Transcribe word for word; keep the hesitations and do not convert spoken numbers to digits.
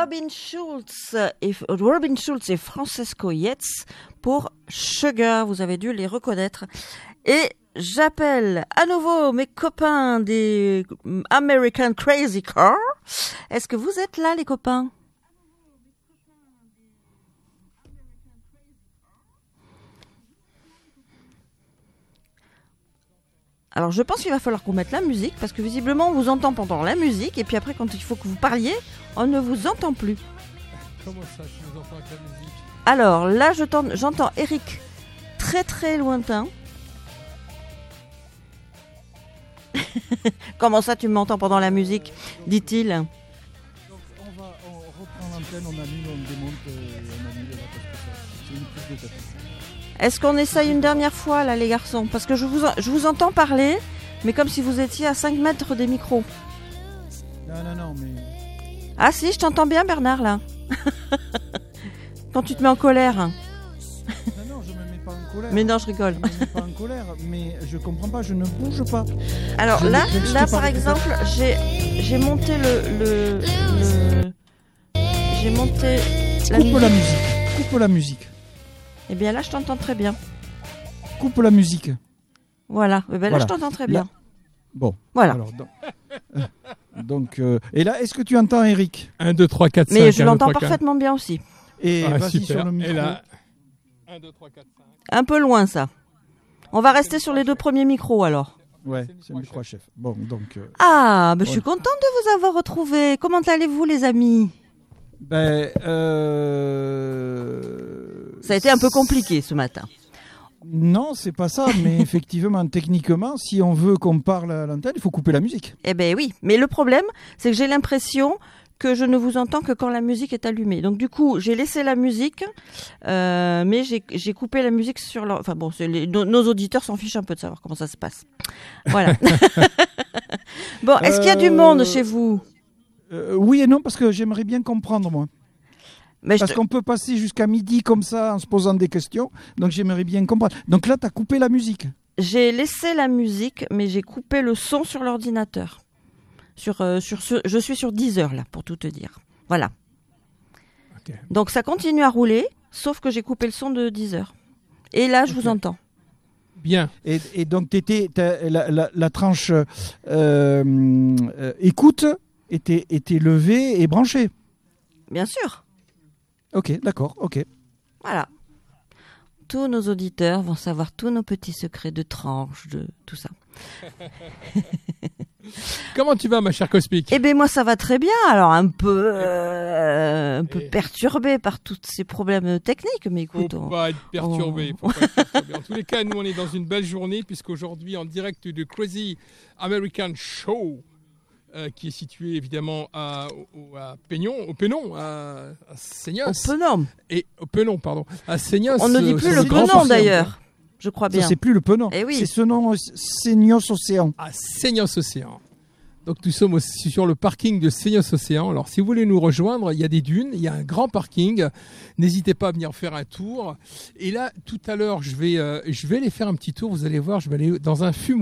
Robin Schulz et, Robin Schulz et Francesco Yates pour Sugar. Vous avez dû les reconnaître. Et j'appelle à nouveau mes copains des American Crazy Car. Est-ce que vous êtes là, les copains? Alors je pense qu'il va falloir qu'on mette la musique parce que visiblement on vous entend pendant la musique et puis après quand il faut que vous parliez, on ne vous entend plus. Comment ça, tu nous entends avec la musique? Alors là je j'entends Eric très très lointain. Comment ça tu m'entends pendant la musique, dit-il. Donc on va on reprend l'antenne, on allume, on démonte, on annule là parce que ça, c'est une prise de tête. Est-ce qu'on essaye une dernière fois là les garçons? Parce que je vous, en, je vous entends parler, mais comme si vous étiez à cinq mètres des micros. Non, non, non, mais... Ah si, je t'entends bien Bernard là. Quand tu te mets en colère. Non, non, je me mets pas en colère. Mais non, je rigole. Je me mets pas en colère, mais je comprends pas, je ne bouge pas. Alors je là, là par exemple, j'ai, j'ai monté le... le, le j'ai monté... La Coupe musique. la musique. Coupe la musique. Eh bien là, je t'entends très bien. Coupe la musique. Voilà. Eh bien là, voilà. je t'entends très bien. Là. Bon. Voilà. Alors, donc, euh, donc euh, et là, est-ce que tu entends Eric? un, deux, trois, quatre, cinq. Mais je un, l'entends deux, trois, parfaitement bien aussi. Et ah, vas-y super. sur le micro. Et là, un, deux, trois, quatre, cinq. Un peu loin ça. On va rester sur les deux premiers micros alors. Ouais, c'est le micro chef. Bon, donc. Euh, ah, ben, je ouais. suis contente de vous avoir retrouvés. Comment allez-vous, les amis? Ben, euh... ça a été un peu compliqué ce matin. Non, c'est pas ça, mais effectivement, techniquement, si on veut qu'on parle à l'antenne, il faut couper la musique. Eh ben oui, mais le problème, c'est que j'ai l'impression que je ne vous entends que quand la musique est allumée. Donc du coup, j'ai laissé la musique, euh, mais j'ai, j'ai coupé la musique sur leur... Enfin bon, c'est les, nos, nos auditeurs s'en fichent un peu de savoir comment ça se passe. Voilà. Bon, est-ce qu'il y a du monde chez vous? Euh, oui et non, parce que j'aimerais bien comprendre, moi. Mais parce te... qu'on peut passer jusqu'à midi comme ça en se posant des questions, donc j'aimerais bien comprendre. Donc là, tu as coupé la musique. J'ai laissé la musique, mais j'ai coupé le son sur l'ordinateur. Sur, euh, sur ce... Je suis sur Deezer, là, pour tout te dire. Voilà. Okay. Donc ça continue à rouler, sauf que j'ai coupé le son de Deezer. Et là, je okay. vous entends. Bien. Et, et donc, t'étais, la, la, la tranche euh, euh, écoute était, était levée et branchée. Bien sûr. Ok, d'accord, ok. Voilà. Tous nos auditeurs vont savoir tous nos petits secrets de tranche, de tout ça. Comment tu vas, ma chère Cosmic? Eh bien, moi, ça va très bien. Alors, un peu, euh, un peu Et... perturbé par tous ces problèmes techniques, mais écoute... Faut on... pas être perturbé. On... Faut pas être perturbé. En tous les cas, nous, on est dans une belle journée, puisqu'aujourd'hui, en direct de Crazy American Show, euh, qui est situé, évidemment, à, au, à Peignon, au Penon, à, à Seignos. Au Penon. Et au Penon, pardon. À Seignos. On ne dit plus le Penon, d'ailleurs. Je crois bien. Ça, c'est plus le Penon. Eh oui. C'est ce nom, Seignos Océan. À Seignos Océan. Donc nous sommes aussi sur le parking de Seignos Océan. Alors si vous voulez nous rejoindre, il y a des dunes, il y a un grand parking. N'hésitez pas à venir faire un tour. Et là, tout à l'heure, je vais, euh, je vais aller faire un petit tour. Vous allez voir, je vais aller dans un fumoir.